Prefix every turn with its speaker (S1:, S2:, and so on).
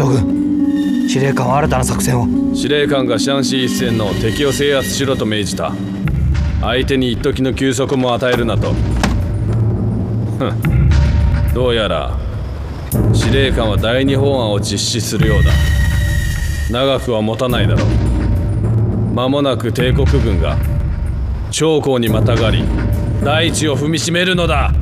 S1: 将軍、司令官は新たな作戦を。
S2: 司令官がシャンシー一線の敵を制圧しろと命じた。相手に一時の休息も与えるなと。どうやら司令官は第二法案を実施するようだ。長くは持たないだろう。間もなく帝国軍が長江にまたがり大地を踏みしめるのだ。